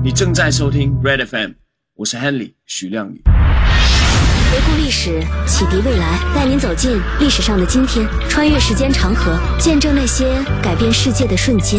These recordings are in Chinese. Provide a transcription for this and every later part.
你正在收听 Red FM， 我是 Henry 许亮宇。 回顾历史，启迪未来，带您走进历史上的今天，穿越时间长河，见证那些改变世界的瞬间。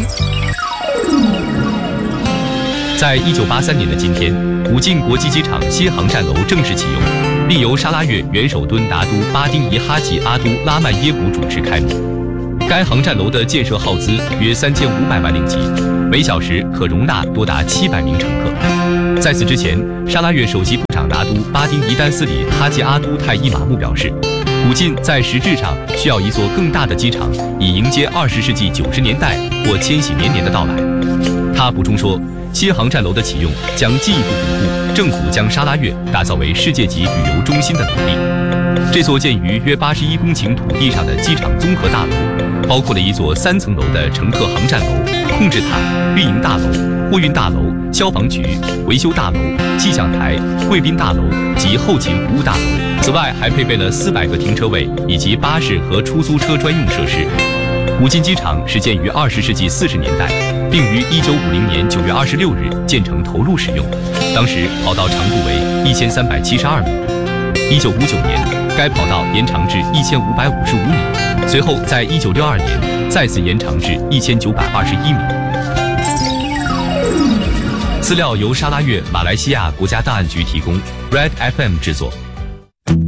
在1983年的今天，武进国际机场新航站楼正式启用，并由沙拉越元首敦达都巴丁伊哈吉阿都拉曼耶古主持开幕。该航站楼的建设耗资约3500万令吉，每小时可容纳多达700名乘客。在此之前，沙拉越首席部长拿督巴丁伊丹斯里哈吉阿都泰伊马木表示，武进在实质上需要一座更大的机场，以迎接20世纪90年代或千禧年的到来。他补充说，新航站楼的启用将进一步巩固政府将沙拉越打造为世界级旅游中心的努力。这座建于约81公顷土地上的机场综合大楼，包括了一座3层楼的乘客航站楼、控制塔、运营大楼、货运大楼、消防局、维修大楼、气象台、贵宾大楼及后勤服务大楼。此外，还配备了400个停车位以及巴士和出租车专用设施。武进机场是建于20世纪40年代，并于1950年9月26日建成投入使用，当时跑道长度为1372米。1959年，该跑道延长至1555米，随后在1962年再次延长至1921米。资料由沙拉越马来西亚国家档案局提供 ，Red FM 制作。